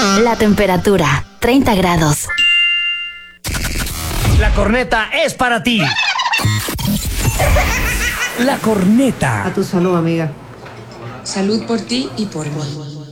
La temperatura, 30 grados. La corneta es para ti. La corneta. A tu salud, amiga. Salud por ti y por mí.